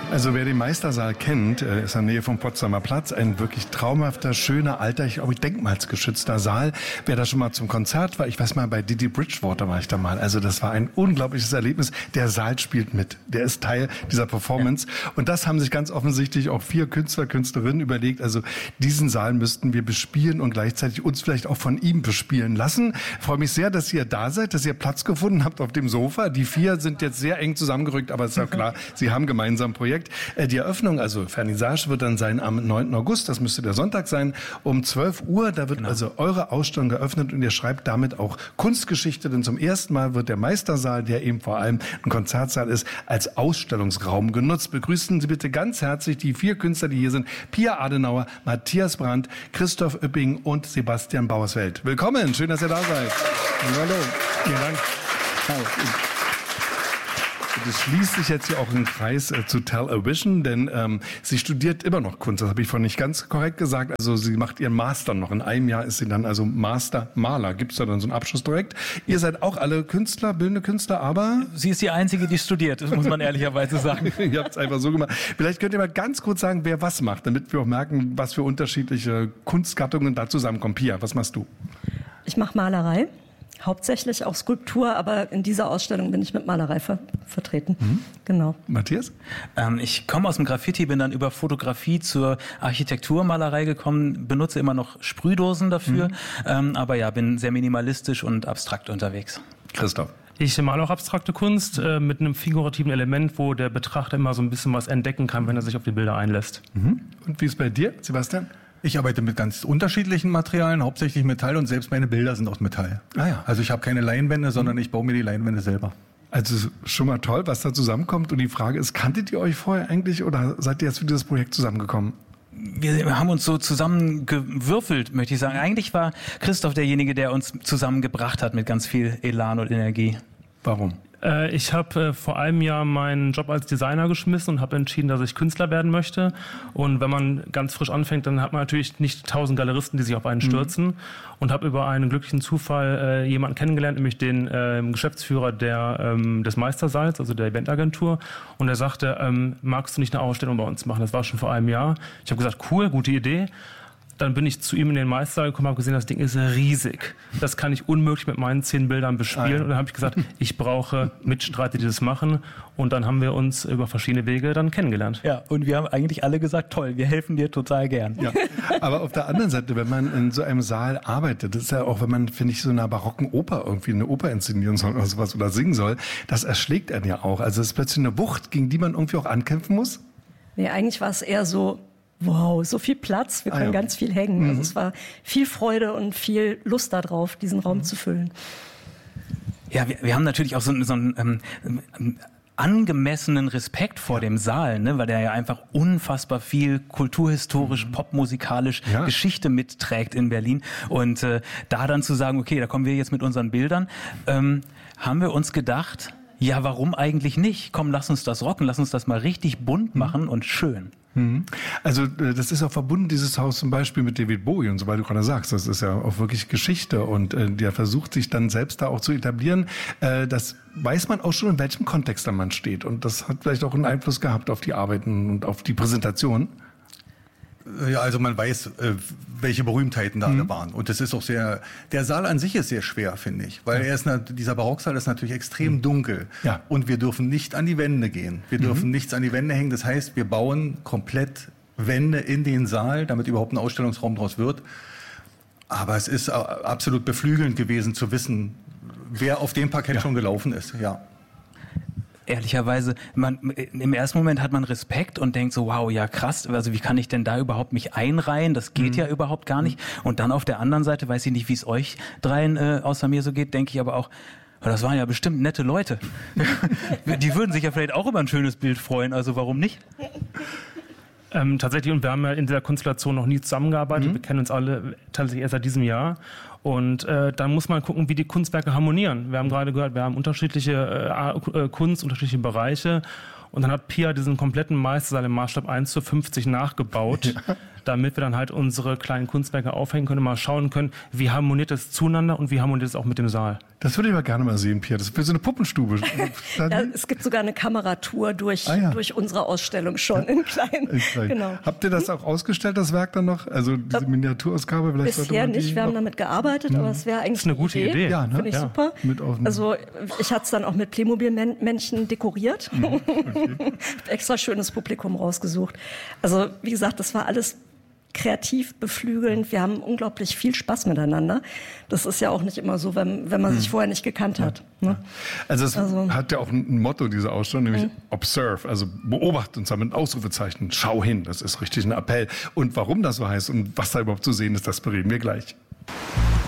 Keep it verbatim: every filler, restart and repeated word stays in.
Also wer den Meistersaal kennt, ist in der Nähe vom Potsdamer Platz. Ein wirklich traumhafter, schöner, alter, ich glaube, denkmalsgeschützter Saal. Wer da schon mal zum Konzert war, ich weiß mal, bei Didi Bridgewater war ich da mal. Also das war ein unglaubliches Erlebnis. Der Saal spielt mit. Der ist Teil dieser Performance. Ja. Und das haben sich ganz offensichtlich auch vier Künstler, Künstlerinnen überlegt. Also diesen Saal müssten wir bespielen und gleichzeitig uns vielleicht auch von ihm bespielen lassen. Ich freue mich sehr, dass ihr da seid, dass ihr Platz gefunden habt auf dem Sofa. Die vier sind jetzt sehr eng zusammengerückt, aber es ist ja klar, sie haben gemeinsam ein Projekt. Die Eröffnung, also Vernissage, wird dann sein am neunten August, das müsste der Sonntag sein, um zwölf Uhr. Da wird genau. also eure Ausstellung geöffnet und ihr schreibt damit auch Kunstgeschichte, denn zum ersten Mal wird der Meistersaal, der eben vor allem ein Konzertsaal ist, als Ausstellungsraum genutzt. Begrüßen Sie bitte ganz herzlich die vier Künstler, die hier sind. Pia Adenauer, Matthias Brandt, Christoph Oepping und Sebastian Bauersfeld. Willkommen, schön, dass ihr da seid. Hallo, vielen Dank. Hallo. Das schließt sich jetzt hier auch im Kreis äh, zu Tell a Vision, denn ähm, sie studiert immer noch Kunst. Das habe ich vorhin nicht ganz korrekt gesagt. Also sie macht ihren Master noch. In einem Jahr ist sie dann also Master-Maler. Gibt es da dann so einen Abschluss direkt? Ihr seid auch alle Künstler, bildende Künstler, aber... Sie ist die Einzige, die studiert, das muss man ehrlicherweise sagen. Ihr habt es einfach so gemacht. Vielleicht könnt ihr mal ganz kurz sagen, wer was macht, damit wir auch merken, was für unterschiedliche Kunstgattungen da zusammenkommen. Pia, was machst du? Ich mache Malerei. Hauptsächlich auch Skulptur, aber in dieser Ausstellung bin ich mit Malerei ver- vertreten. Mhm. Genau. Matthias? Ähm, ich komme aus dem Graffiti, bin dann über Fotografie zur Architekturmalerei gekommen, benutze immer noch Sprühdosen dafür, mhm. ähm, aber ja, bin sehr minimalistisch und abstrakt unterwegs. Christoph? Ich male auch abstrakte Kunst äh, mit einem figurativen Element, wo der Betrachter immer so ein bisschen was entdecken kann, wenn er sich auf die Bilder einlässt. Mhm. Und wie ist es bei dir, Sebastian? Ich arbeite mit ganz unterschiedlichen Materialien, hauptsächlich Metall, und selbst meine Bilder sind aus Metall. Ah ja. Also ich habe keine Leinwände, sondern ich baue mir die Leinwände selber. Also schon mal toll, was da zusammenkommt. Und die Frage ist, kanntet ihr euch vorher eigentlich oder seid ihr jetzt für dieses Projekt zusammengekommen? Wir haben uns so zusammengewürfelt, möchte ich sagen. Eigentlich war Christoph derjenige, der uns zusammengebracht hat mit ganz viel Elan und Energie. Warum? Ich habe vor einem Jahr meinen Job als Designer geschmissen und habe entschieden, dass ich Künstler werden möchte. Und wenn man ganz frisch anfängt, dann hat man natürlich nicht tausend Galeristen, die sich auf einen stürzen. Mhm. Und habe über einen glücklichen Zufall äh, jemanden kennengelernt, nämlich den äh, Geschäftsführer der, ähm, des Meistersaals, also der Eventagentur. Und er sagte, ähm, magst du nicht eine Ausstellung bei uns machen? Das war schon vor einem Jahr. Ich habe gesagt, cool, gute Idee. Dann bin ich zu ihm in den Meistersaal gekommen, habe gesehen, das Ding ist riesig. Das kann ich unmöglich mit meinen zehn Bildern bespielen. Ah, ja. Und dann habe ich gesagt, ich brauche Mitstreiter, die das machen. Und dann haben wir uns über verschiedene Wege dann kennengelernt. Ja, und wir haben eigentlich alle gesagt, toll, wir helfen dir total gern. Ja. Aber auf der anderen Seite, wenn man in so einem Saal arbeitet, das ist ja auch, wenn man, finde ich, so einer barocken Oper irgendwie eine Oper inszenieren soll oder sowas oder singen soll, das erschlägt einen ja auch. Also es ist plötzlich eine Wucht, gegen die man irgendwie auch ankämpfen muss. Nee, eigentlich war es eher so, wow, so viel Platz, wir können ah, ja. ganz viel hängen. Mhm. Also es war viel Freude und viel Lust darauf, diesen Raum mhm. zu füllen. Ja, wir, wir haben natürlich auch so, so einen ähm, angemessenen Respekt vor ja. dem Saal, ne, weil der ja einfach unfassbar viel kulturhistorisch, mhm. popmusikalisch ja. Geschichte mitträgt in Berlin. Und äh, da dann zu sagen, okay, da kommen wir jetzt mit unseren Bildern, ähm, haben wir uns gedacht, ja, warum eigentlich nicht? Komm, lass uns das rocken, lass uns das mal richtig bunt machen mhm. und schön. Also das ist auch verbunden, dieses Haus zum Beispiel mit David Bowie und so, weil du gerade sagst, das ist ja auch wirklich Geschichte und äh, der versucht sich dann selbst da auch zu etablieren. Äh, das weiß man auch schon, in welchem Kontext da man steht und das hat vielleicht auch einen Einfluss gehabt auf die Arbeiten und auf die Präsentation. Ja, also man weiß, welche Berühmtheiten da mhm. alle waren. Und das ist auch sehr, der Saal an sich ist sehr schwer, finde ich. Weil er ist, dieser Barocksaal ist natürlich extrem mhm. dunkel. Ja. Und wir dürfen nicht an die Wände gehen. Wir dürfen mhm. nichts an die Wände hängen. Das heißt, wir bauen komplett Wände in den Saal, damit überhaupt ein Ausstellungsraum draus wird. Aber es ist absolut beflügelnd gewesen zu wissen, wer auf dem Parkett ja. schon gelaufen ist. Ja. Ehrlicherweise, man, im ersten Moment hat man Respekt und denkt so, wow, ja krass, also wie kann ich denn da überhaupt mich einreihen? Das geht mhm. ja überhaupt gar nicht. Und dann auf der anderen Seite, weiß ich nicht, wie es euch dreien äh, außer mir so geht, denke ich aber auch, das waren ja bestimmt nette Leute. Die würden sich ja vielleicht auch über ein schönes Bild freuen, also warum nicht? Ähm, tatsächlich, und wir haben ja in dieser Konstellation noch nie zusammengearbeitet. Mhm. Wir kennen uns alle tatsächlich erst seit diesem Jahr. Und äh, dann muss man gucken, wie die Kunstwerke harmonieren. Wir haben gerade gehört, wir haben unterschiedliche äh, Kunst, unterschiedliche Bereiche. Und dann hat Pia diesen kompletten Meistersaal im Maßstab eins zu fünfzig nachgebaut. Ja. damit wir dann halt unsere kleinen Kunstwerke aufhängen können und mal schauen können, wie harmoniert das zueinander und wie harmoniert es auch mit dem Saal. Das würde ich aber gerne mal sehen, Pierre. Das ist für so eine Puppenstube. Ja, es gibt sogar eine Kameratour durch, ah, ja. durch unsere Ausstellung schon ja. in klein. In klein. Genau. Habt ihr das auch ausgestellt, das Werk dann noch? Also diese Miniaturausgabe? Vielleicht bisher nicht, wir haben damit gearbeitet, aber es wäre eigentlich das ist eine gute Idee. Idee. Ja, ne? Finde ich ja. super. Mit also ich hatte es dann auch mit Playmobil-Männchen dekoriert. Mhm. Okay. Extra schönes Publikum rausgesucht. Also wie gesagt, das war alles kreativ, beflügelnd. Wir haben unglaublich viel Spaß miteinander. Das ist ja auch nicht immer so, wenn, wenn man sich vorher nicht gekannt hat. Ne? Also es also, hat ja auch ein Motto, diese Ausstellung, nämlich mhm. Observe, also beobacht uns damit ein Ausrufezeichen. Schau hin, das ist richtig ein Appell. Und warum das so heißt und was da überhaupt zu sehen ist, das bereden wir gleich.